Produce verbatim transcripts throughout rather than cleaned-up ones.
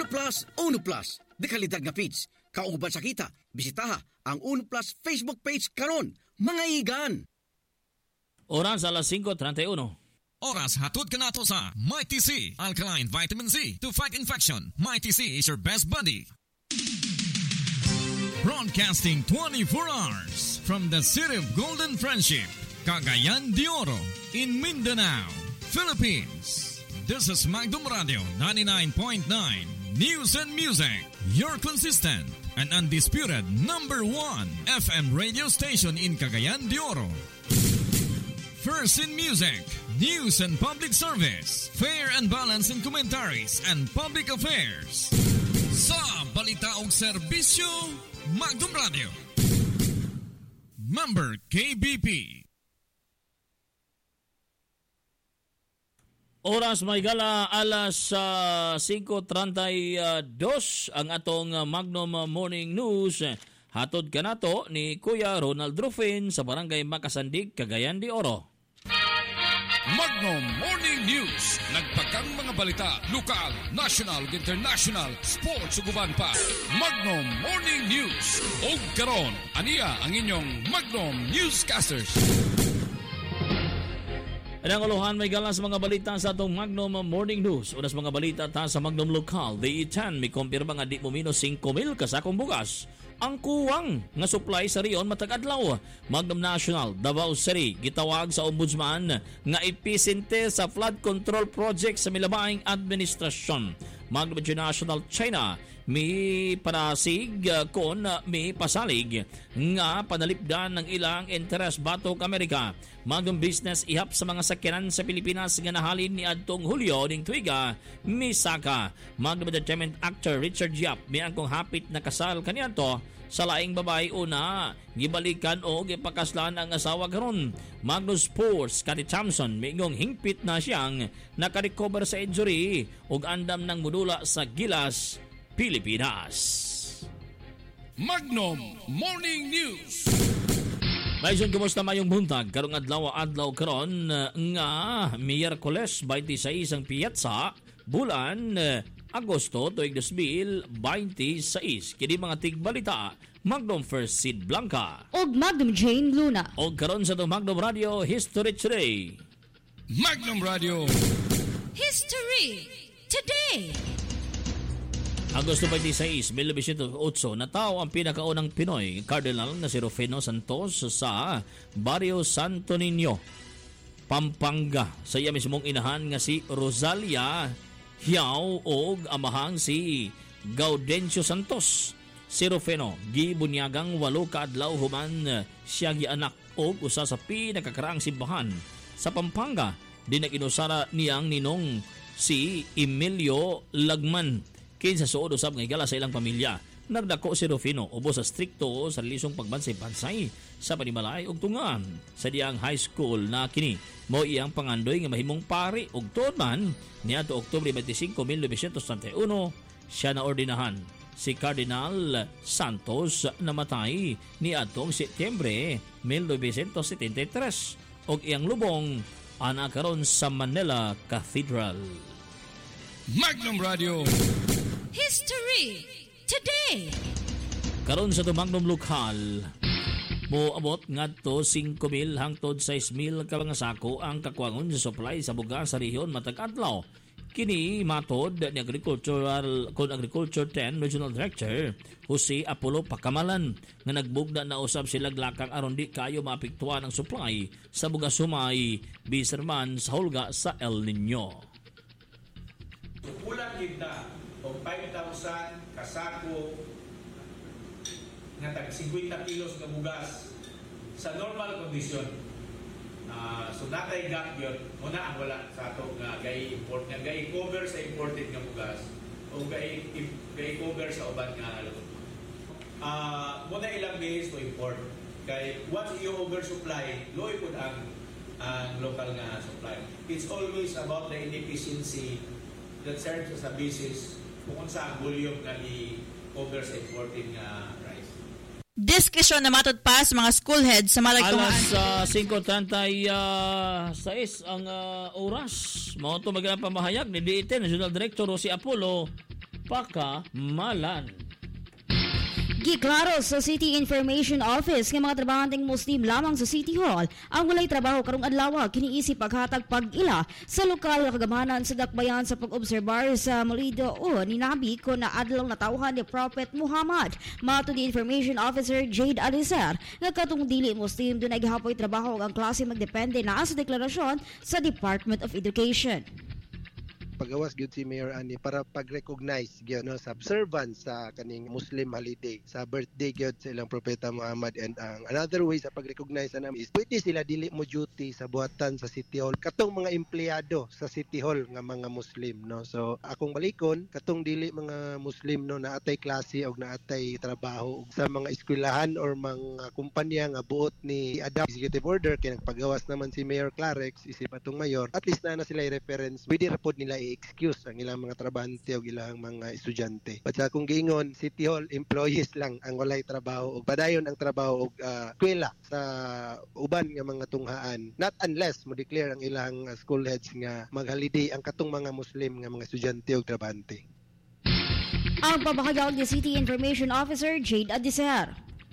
Plus, Uno Plus. Dekalidag nga page. Kauban sa kita, bisitaha ang Uno Plus Facebook page karon, mga igan. Oras alas singko treinta y uno. Oras hatod ka nato sa Mighty C, Alkaline Vitamin C to fight infection. Mighty C is your best buddy. Broadcasting twenty-four hours from the city of Golden Friendship, Cagayan de Oro, in Mindanao, Philippines. This is Magdum Radio ninety-nine point nine, News and Music, your consistent and undisputed number one F M radio station in Cagayan de Oro. First in music, news and public service, fair and balanced in commentaries and public affairs. Sa balita og serbisyo, Magdum Radio. Member K B P. Oras may gala alas uh, singko treinta y dos ang atong uh, Magnum Morning News. Hatod kanato ni Kuya Ronald Rufin sa Barangay Makasandig, Cagayan de Oro. Magnum Morning News. Nagpakang mga balita, lokal, national, international, sports ug uban pa. Magnum Morning News. Og karon, aniya ang inyong Magnum Newscasters. Ang uluhan may gala sa mga balita sa atong Magnum Morning News. Unas mga balita ta sa Magnum Local. The E ten may kumpirma nga di mo minus five mil kasakong bugas. Ang kuwang nga supply sa riyon matag adlaw. Magnum National, Davao City, gitawag sa ombudsman nga ipisinte sa flood control project sa milabaing administrasyon. Magnum International China, may panasig kon may pasalig nga panalipdan ng ilang interes batok Amerika. Magnum Business ihap sa mga sakyanan sa Pilipinas nga nahalin ni adtong Hulyo ning tuiga misaka. Magnum Entertainment actor Richard Yap may angkong hapit na kasal kaniadto sa laing babae una gibalikan o gipakaslan ang asawa karon. Magnum Sports, Scotty Thompson mingong hingpit na siyang nakarecover sa injury ug andam ng mudula sa Gilas, Pilipinas. Magnum Morning News. Maison, kumusta mayong buntag? Karong adlaw-adlaw karon nga Miyerkules twenty-six ang piyatsa bulan Agosto tuig two thousand twenty-six. Kini mga tigbalita Magnum First Seed Blanca og Magnum Jane Luna. Og karon sa itong Magnum Radio History Today. Magnum Radio History Today. Agosto twenty-six, nineteen oh eight, natao ang pinakaunang Pinoy Cardinal na si Rufino Santos sa Barrio Santo Niño, Pampanga. Sa iya mismong inahan nga si Rosalia Hiao og amahang si Gaudencio Santos. Si Rufino gibunyagang walo ka adlaw human siya gianak og usa sa pinakakaraang simbahan sa Pampanga. Di naginusara niyang ninong si Emilio Lagman. Kinsa suod usab nga higala sa ilang pamilya. Nagdako si Rufino ubos sa strikto sa lisong pagbansay-bansay sa panimalay ug tungan sa diyang high school na kini mo iyang pangandoy nga mahimong pari ug tuod man niadto Oktubre twenty-five, nineteen thirty-one siya na ordinahan. Si Cardinal Santos namatay niadtong Setyembre nineteen seventy-three ug iyang lubong ana karon sa Manila Cathedral. Magnum Radio History Today. Karon sa Magnum Lokal, mo abot ngadto five mil hangtod six mil ka mga sako ang kakuangon sa supply sa bugas sa rehiyon matag adlaw. Kini matod ni Agricultural kon Agriculture ten Regional Director Jose Apollo Pacamalan nga nagbugda na usab sila glakang aron di kayo maapektuhan ang supply sa bugas sumay bisan man sa hulga sa El Nino. Kulang kita o five thousand kasako nga tag fifty kilos nga bugas sa normal condition. Uh, so natay gap yun, muna ang wala sa ato nga gay import nga gay cover sa imported nga bugas o gay, gay cover sa uban nga luto. Uh, muna ilang days to import. Kay once you oversupply, low po ang ang local nga supply. It's always about the inefficiency that serves as a basis kung sa volume nga i-cover sa imported nga rice. Diskisyon na matod pa sa mga school heads sa malagtungan. Alas uh, five thirty-six ang uh, oras. Mao to magandang pamahayag ni D I T National Director Jose Apollo Pakamalan. Giklaro sa City Information Office nga mga trabahanteng Muslim lamang sa City Hall ang walay trabaho karong adlaw kiniisip paghatag pag-ila sa lokal nga kagamanan sa dakbayan sa pag-obserbar sa Molido o ni Nabi ko na adlaw natawhan ni Prophet Muhammad. Mato di Information Officer Jade Alicer nga katong dili Muslim doon ay gihapoy trabaho ang klase magdepende na sa deklarasyon sa Department of Education. Pagawas gyud si Mayor ani para pag-recognize gyud no sa observance sa kaning Muslim holiday sa birthday gyud sa ilang propeta Muhammad. And ang um, another way sa pag-recognize na is pwede sila dili mo duty sa buhatan sa City Hall katong mga empleyado sa City Hall nga mga Muslim no. So akong balikon katong dili mga Muslim no naatay klase og naatay trabaho sa mga eskwelahan or mga kumpanya nga buot ni adapt executive order kay nagpagawas naman si Mayor Clarex isip atong mayor, at least na na sila i-reference pwede ra pod nila excuse ang ilang mga trabahante o ilang mga estudyante. But sa kung giingon, City Hall employees lang ang walay trabaho o padayon ang trabaho og uh, eskwela sa uban nga mga tunghaan. Not unless mo declare ang ilang uh, school heads nga mag-holiday ang katong mga Muslim nga mga estudyante o trabahante. Ang pabahagyaw ni City Information Officer Jade Adiser.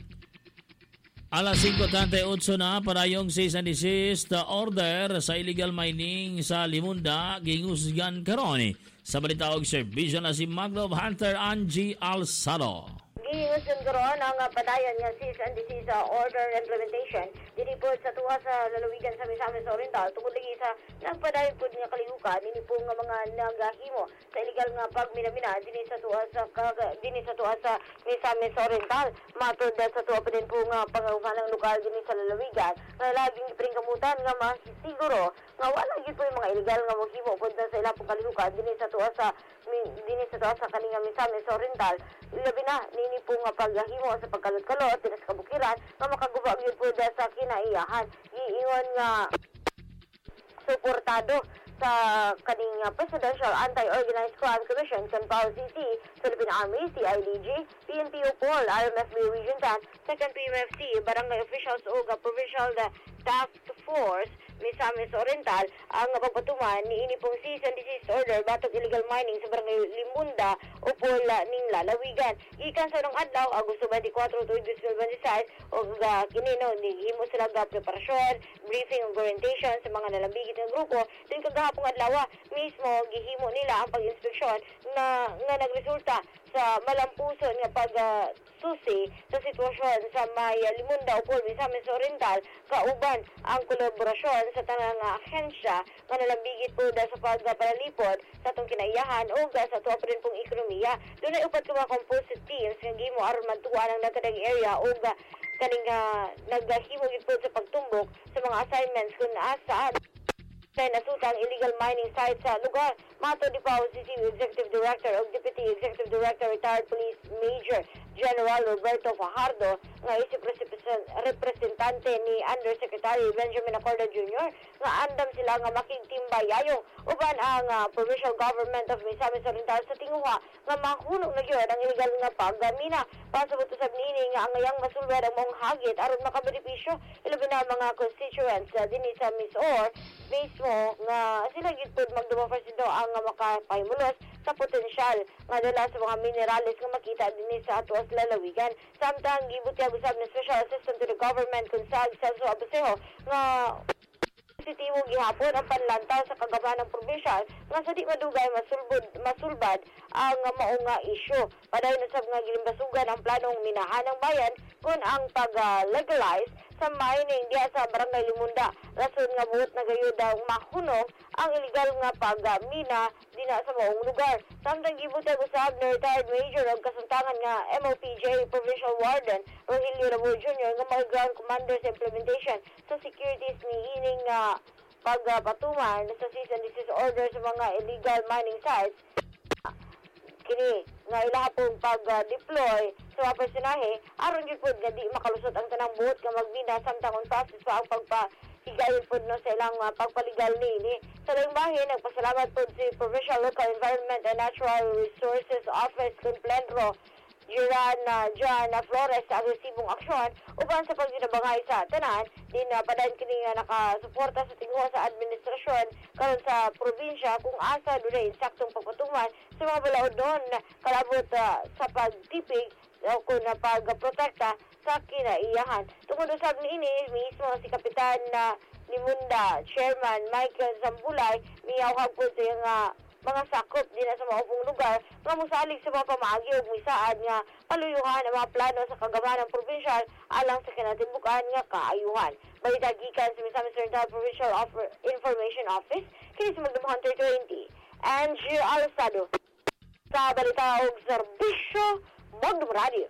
Alas five thirty-eight na parayong cease and desist order sa illegal mining sa Limunda gingusgan karon sa balita og serbisyo na si Magno Hunter Angie Alsado. Gingusgan karon ang padayon nga cease and desist order implementation diri po sa tuwa sa lalawigan sa Misamis Oriental tungod lagi sa nagpadayon pud nga kalihukan ini po nga mga nagahimo sa illegal nga pagminamina dinhi sa tuwa sa dinhi sa tuwa sa Misamis Oriental. Matud sa tuwa pa din po nga panguhanang lokal dinhi sa lalawigan nga laging ipring kamutan nga masisiguro nga wala gyud po yung mga illegal nga maghimo pud sa ilang kalihukan dinhi sa tuwa sa dinhi sa tuwa sa kaninga Misamis Oriental. Labi na nini po nga paghimo sa pagkalot-kalot dinhi sa kabukiran nga makaguba gyud po sa kinaiyahan. Giingon nga suportado sa kaning Presidential Anti-Organized Crime Commission kan P A O C C, Philippine Army, C I D G, P N P O Pol, R M F B Region ten, second P M F C, Barangay Officials o Provincial Task Force Misamis Oriental ang pagpatuman ni ini pong cease and desist order batok illegal mining sa Barangay Limunda o Pola ning lalawigan. Ikan sa nung adlaw Agosto twenty-four tuig twenty twenty-six o uh, kinino himo sila ga preparasyon, briefing ug orientation sa mga nalambigit nga grupo. Din kagahapon adlaw mismo gihimo nila ang pag-inspeksyon na nga nagresulta sa malampuson nga pag uh, susi sa sitwasyon sa may Limunda o Pol Misamis Oriental kauban ang kolaborasyon sa tanang uh, ahensya nga nalambigit po da sa pagpanalipod sa atong kinaiyahan o sa tuwa pa rin pong ekonomiya. Doon ay upat ka mga composite teams nga gimo aron mantuan ang nagkadang area o uh, kaning uh, naghimo gid po sa pagtumbok sa mga assignments kung asaan sa nasutang illegal mining site sa lugar. Mato di P A O C C Executive Director o Deputy Executive Director Retired Police Major General Roberto Fajardo nga isip representante ni Undersecretary Benjamin Acorda Junior nga andam sila nga makigtimbayayong uban ang uh, Provincial Government of Misamis Oriental sa tinguha nga mahunong na gyud ang illegal nga paggamina pasabot sa nini nga ang ngayang masulbad ang mong hagit aron makabenepisyo ilabi na mga constituents uh, dinhi sa Misor mismo nga sila gyud pud magdemokrasido ang nga makapahimulos sa potensyal nga dala sa mga minerales nga makita dinhi sa ato as lalawigan. Samtang gibutyag usab ni Special Assistant to the Government Consag Celso Abusejo nga positibo gihapon ang panlantaw sa kagamanang provincial nga sa di madugay masulbud masulbad ang mao nga isyu. Padayon usab nga gilimbasugan ang planong minahan ng bayan kun ang pag-legalize sa mining diya sa Barangay Limunda. Rason nga buot na gayud ang mahunong ang illegal nga pagmina dina sa maong lugar. Samtang gibutag usab ni retired major og kasuntangan nga M O P J Provincial Warden Rogelio Rabo Junior nga mga ground commander sa implementation sa securities ni ining uh, pagpatuman sa cease and desist order sa mga illegal mining sites. Kini nga ilaha pong pag-deploy sa mga personahe aron gyud pud nga di makalusot ang tanang buot nga magbina samtang on process pa ang pagpahigayon pud no sa ilang uh, pagpaligal nini. Sa laing bahin nagpasalamat pud si Provincial Local Environment and Natural Resources Office kun Plenro Giran uh, John uh, Flores sa agresibong aksyon uban sa pagdinabangay sa tanan din uh, padan kini nga nakasuporta sa tingwa sa administrasyon karon sa probinsya kung asa dunay saktong pagpatuman sa mga balaod doon kalabot uh, sa pagtipig o kung uh, pagprotekta sa kinaiyahan. Tungod usab niini mismo si Kapitan na uh, Limunda Chairman Michael Zambulay miyaw hagpon sa yung uh, mga sakop din sa maupong lugar nga mosalig sa mga pamaagi ug misaad nga paluyuhan ang mga plano sa kagamanang provincial alang sa kinatibuk-an nga kaayuhan. Balita gikan sa Misamis Oriental Provincial Offer Information Office kini sa Magdamo Hunter twenty. Angie Alsado sa balita og serbisyo Magdamo Radio.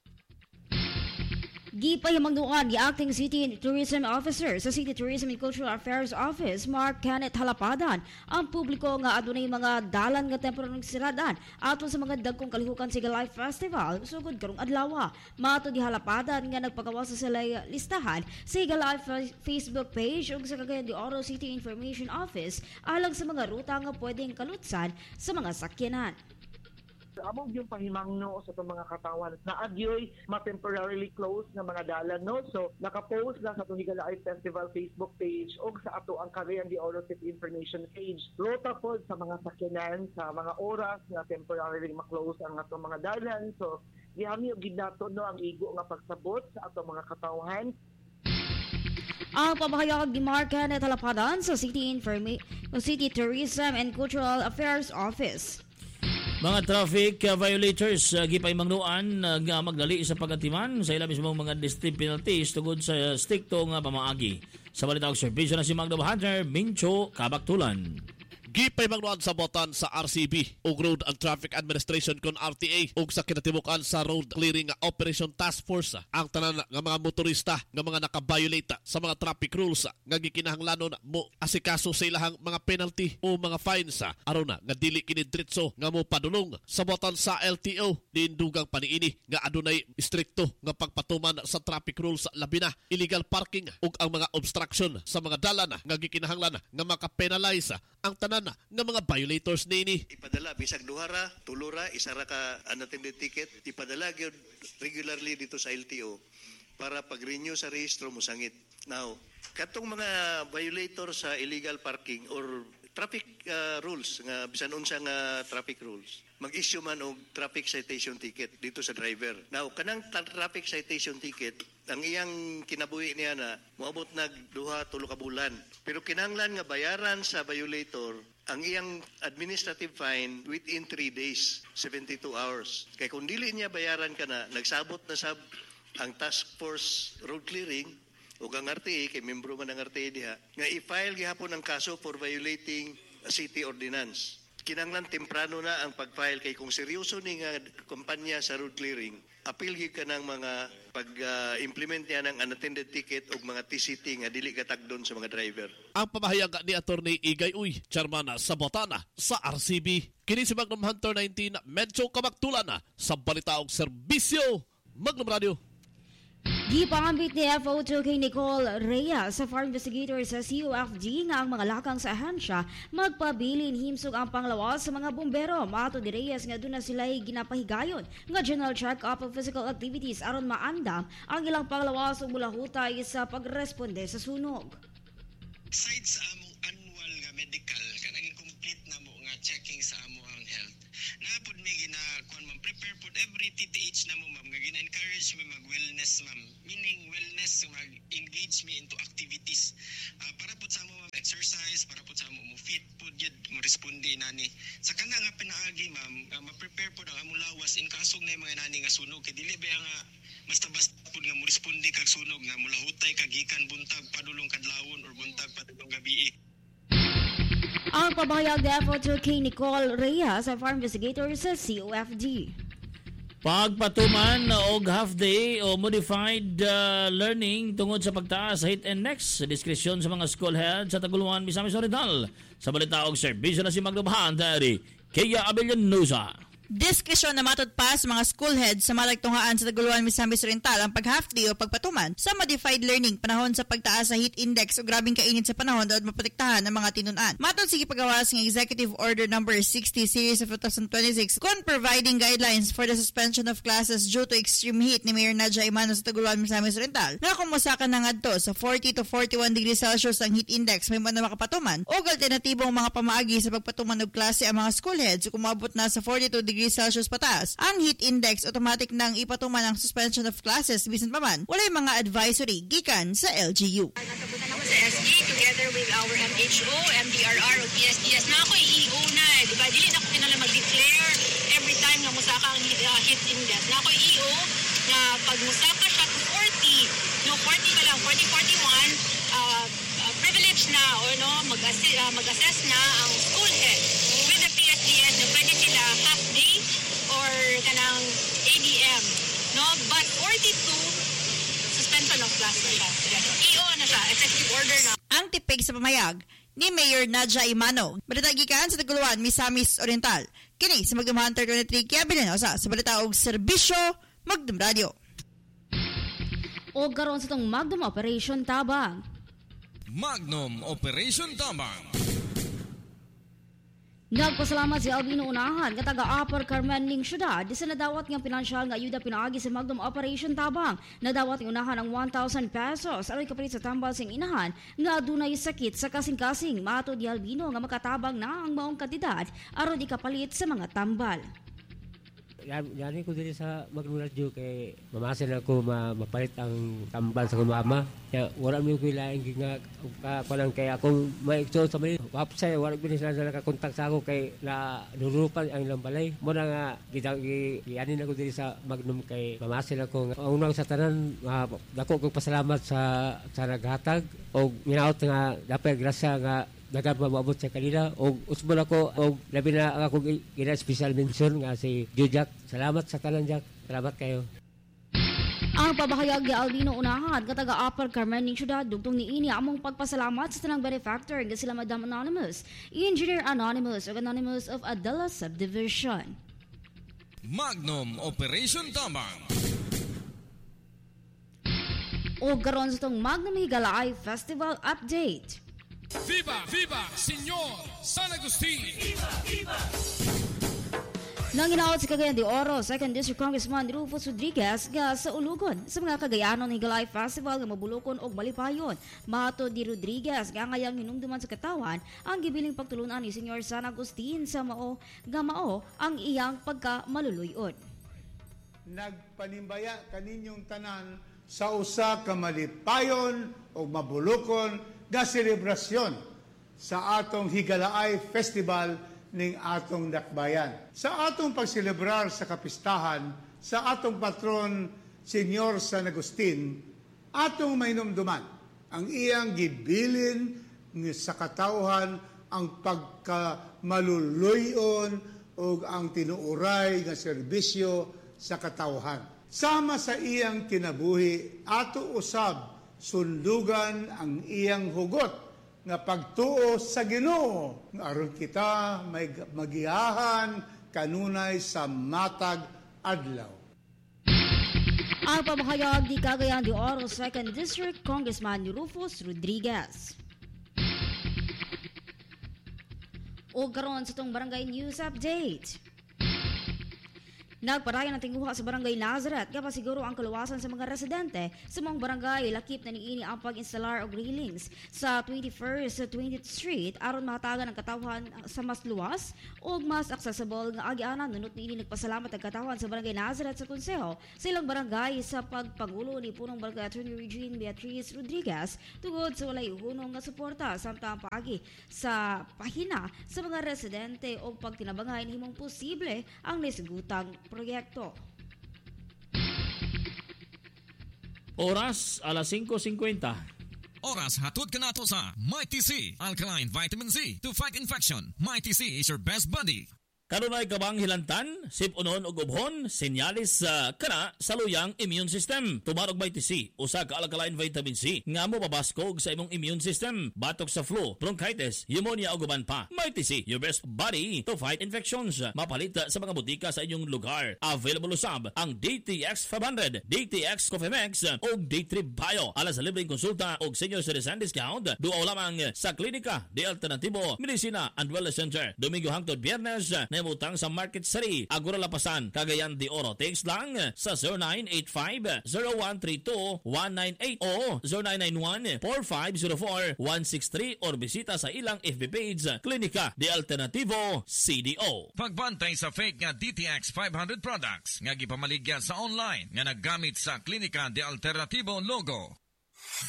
Gipahimangduan ni Acting City Tourism Officer sa City Tourism and Cultural Affairs Office, Mark Kenneth Halapadan, ang publiko nga adunay mga dalan nga temporarong siradan aton sa mga dagkong kalihukan sa Life Festival sugod karong adlaw. Mato di Halapadan nga nagpagawas sa sila listahan sa Life Facebook page ug sa Cagayan de Oro City Information Office alang sa mga ruta nga pwedeng kalutsan sa mga sakyanan. Among yung pahimangno sa itong mga katawan na adyoy ma-temporarily close ng mga dalan, no? So, nakapost lang sa itong Higala Art Festival Facebook page o sa ato ang Cagayan de Oro City Information page. Rota po sa mga sakyanan, sa mga oras na temporarily ma-close ang atong mga dalan. So, gihami o ginato, no, ang igo nga pagsabot sa atong mga katawan. Ang pamahayag ni Mark Kenneth Halapadan sa City, Informa- City Tourism and Cultural Affairs Office. Mga traffic uh, violators uh, gipay mangnuan uh, nga magdali sa pagatiman sa ilang mismong mga district penalties tungod sa uh, strikto nga pamaagi. Sa balita og serbisyo na si Magdamo Hunter, Mincho Kabaktulan. Gipay magnuan sa botan sa R C B ug Road and Traffic Administration kon R T A ug sa kinatibukan sa Road Clearing Operation Task Force ang tanan nga mga motorista nga mga nakabiolate sa mga traffic rules nga gikinahanglanon mo asikaso sa ilahang mga penalty o mga fines aron na nga dili kini diretso nga mo padulong sa botan sa L T O din dugang paniini nga adunay istrikto nga pagpatuman sa traffic rules labi na illegal parking ug ang mga obstruction sa mga dalan nga gikinahanglan nga makapenalize ang tanan nga mga violators nini. Ipadala bisag duhara, tulura, isara ka unattended ticket, ipadala gyud regularly dito sa L T O para pag-renew sa rehistro mo sangit. Now, katong mga violator sa illegal parking or traffic uh, rules nga bisan unsa nga traffic rules, mag-issue man og traffic citation ticket dito sa driver. Now, kanang traffic citation ticket, ang iyang kinabuhi niya na moabot nag duha tulo ka bulan. Pero kinahanglan nga bayaran sa violator ang iyang administrative fine within three days, seventy-two hours. Kaya kung dili niya bayaran ka na, nagsabot na sab ang Task Force Road Clearing o ang R T A, kay membro man ng R T A diha, nga i-file gihapon ang kaso for violating a city ordinance. Kinanglan temprano na ang pag-file kay kung seryoso ni nga kumpanya sa road clearing, appeal gyud ka ng mga pag-implement uh, niya ng unattended ticket o mga T C T nga dili katagdon sa mga driver. Ang pamahayag ni Attorney Igay Uy, chairman sa Botana sa R C B. Kini si Magnum Hunter nineteen, medyo kabaktulan na sa balita og serbisyo Magnum Radio. Gipangambit ni F O two kay Nicole Reyes sa Fire Investigator sa C U F D nga ang mga lakang sa ahensya magpabilin himsog ang panglawas sa mga bumbero. Mato di Reyes nga doon na sila ginapahigayon nga general check-up of physical activities aron maandam ang ilang panglawas o mulahutay sa pagresponde sa sunog. Aside sa among annual nga medical, kanang complete na mo nga checking sa amo ang health. Naapod may ginakuan ma'am, prepare po every T T H na mo ma'am, nga gina-encourage me mag-wellness ma'am. Meaning wellness, mag-engage me into activities. Uh, para po sa mo ma'am, exercise, para po sa mo mo fit po, yun, mo responde nani. Sa kana nga pinaagi ma'am, uh, ma-prepare po ang among lawas in kasong na yung mga nani nga sunog. Kaya dili ba nga basta-basta po nga mo responde kag sunog nga mula hutay kagikan buntag padulong kadlawon or buntag padulong gabi. Ang pabahayag ni F O two kay Nicole Reyes sa Fire Investigator sa C O F D. Pagpatuman og half day o modified uh, learning tungod sa pagtaas sa hit and next sa diskresyon sa mga school head sa Taguluan, Misamis Oriental. Sa balita og serbisyo na si Magdamo Hunter, Kaya Abellanosa. Diskresyon na matod pa sa mga school heads sa malagtunghaan sa Taguluan, Misamis Oriental ang pag-half-day o pagpatuman sa modified learning panahon sa pagtaas sa heat index o grabing kainit sa panahon daw maprotektahan ng mga tinunan. Matod sige pagawas ng Executive Order number sixty series of twenty twenty-six kon providing guidelines for the suspension of classes due to extreme heat ni Mayor Nadja Imano sa Taguluan, Misamis Oriental. Nga kumusakan na ngadto sa forty to forty-one degrees Celsius ang heat index may man na makapatuman o alternatibong mga pamaagi sa pagpatuman og klase ang mga school heads kung umabot na sa forty-two degrees Celsius pataas. Ang heat index automatic nang ipatuman ang suspension of classes bisan pa man walay mga advisory gikan sa L G U. Nakabutan ako sa S D together with our M H O, M D R R o P S D S na ako i-E O na. Diba? Dili na ako kinala mag-declare every time na musaka ang heat, uh, heat index. Na ako i-E O na pag musaka siya to forty, no, forty ka lang, forty, forty-one, uh, uh, privilege na o no, mag-assess, uh, mag-assess na ang school head. With the P S D S, na pwede sila half day or kanang A D M. No? But forty-two, suspension of class na siya. E O na siya, executive order na. Ang tipig sa pamayag ni Mayor Nadja Imano. Balita gikan sa Taguluan, Misamis Oriental. Kini sa Magnum Hunter twenty-three kaya bilinosa sa balita og serbisyo Magnum Radio. O karon sa tong Magnum Operation Tabang. Magnum Operation Tabang. Nagpasalamat si Albino Unahan nga taga Upper Carmen ning syudad sa nadawat nga pinansyal nga ayuda pinaagi sa Magnum Operation Tabang. Nadawat ng unahan ang one thousand pesos aron kapalit sa tambal sing inahan nga adunay sakit sa kasing-kasing. Matod ni Albino nga makatabang na ang maong kantidad aron ikapalit sa mga tambal. Yani ko dili sa Magnum Radio kay mamasin ako ma, mapalit ang tambal sa kumama. Ya wala mi ko laing nga ka palang kay akong maigso sa mali. Wapsay wala binis na nakakontak sa ako kay na nurupan ang ilang balay. Mo na nga gidang yani nako dili sa Magnum kay mamasin ako nga unang sa tanan uh, dako kog pasalamat sa sa naghatag og minaot nga dapat grasya nga dagat mababot sa kanila o usbon ako o labi na ako gina special mention nga si Jujak. Salamat sa tanan Jack. Salamat kayo. Ang pabahayag ni Albino Unahan nga taga Upper Carmen ning syudad dugtong niini among pagpasalamat sa tanang benefactor nga sila Madam Anonymous, Engineer Anonymous ug Anonymous of Adela Subdivision. Magnum Operation Tabang. O karon sa tong Magnum Higalay Festival Update. Viva! Viva! Senyor San Agustin! Viva! Viva! Nang inaot si Cagayan de Oro, second District Congressman Rufus Rodriguez nga sa ulugon sa mga Cagayanon ng Higalay Festival nga mabulokon og malipayon. Mato di Rodriguez nga ngayang hinumduman sa katawan ang gibiling pagtulunan ni Senyor San Agustin sa mao nga mao ang iyang pagkamaluluyon. Nagpanimbaya kaninyong tanan sa usa ka malipayon o mabulokon nga selebrasyon sa atong Higalaay Festival ning atong dakbayan. Sa atong pagselebrar sa kapistahan sa atong patron Senyor San Agustin, atong mainumduman ang iyang gibilin sa katawhan ang pagkamaluluyon o ang tinuuray nga serbisyo sa katawhan. Sama sa iyang kinabuhi, ato usab sundugan ang iyang hugot nga pagtuo sa Ginoo nga aron kita may magihahan kanunay sa matag adlaw. Ang pamahayag ni Cagayan de Oro second District Congressman Rufus Rodriguez. O karon sa tong Barangay News Update. Nagpadayon ang tinguha sa Barangay Nazareth nga pasiguro ang kaluwasan sa mga residente sa mga barangay. Lakip na niini ang pag-instalar og railings sa twenty-first to twentieth Street aron mahatagan ang katawhan sa mas luwas o mas accessible nga agianan. Nunot niini nagpasalamat ang katawhan sa Barangay Nazareth sa konseho sa ilang barangay sa pagpangulo ni punong Barangay Attorney Regine Beatriz Rodriguez tungod sa walay hunong nga suporta samtang paagi sa pahina sa mga residente o pagtinabangay himong posible ang nisgutang proyekto. Oras alas five fifty. Oras hatod ka nato sa My T C Alkaline Vitamin Z to fight infection. My T C is your best buddy. Karon ay kabang hilantan, sipunon ug ubhon, senyalis sa uh, kana sa luyang immune system. Tumarog may T C, usa ka alkaline vitamin C nga mo pabaskog sa imong immune system, batok sa flu, bronchitis, pneumonia ug uban pa. May T C, your best body to fight infections. Mapalit sa mga butika sa inyong lugar. Available usab ang D T X five hundred, D T X Cofemex ug D three Bio. Alas sa libreng konsulta ug senior citizen discount duaw lamang sa Klinika de Alternativo Medicina and Wellness Center. Domingo hangtod Biyernes namutang sa Market City, Agora Lapasan, Cagayan de Oro. Text lang sa zero nine eight five, zero one three two, one nine eight o zero nine nine one, four five zero four, one six three or bisita sa ilang F B page Klinika de Alternativo C D O. Pagbantay sa fake nga D T X five hundred products nga gipamaligya sa online nga naggamit sa Klinika de Alternativo logo.